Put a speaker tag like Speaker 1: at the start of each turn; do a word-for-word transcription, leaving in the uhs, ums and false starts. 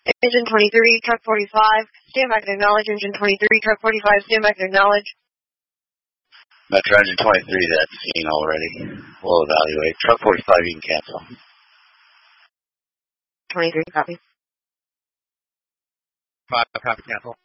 Speaker 1: Engine twenty-three, truck forty-five, stand back and acknowledge. Engine twenty-three, truck forty-five, stand back and acknowledge.
Speaker 2: Metro Engine twenty-three, that's seen already. We'll evaluate. Truck forty-five, you can cancel.
Speaker 1: twenty-three, copy.
Speaker 3: Five, copy, cancel.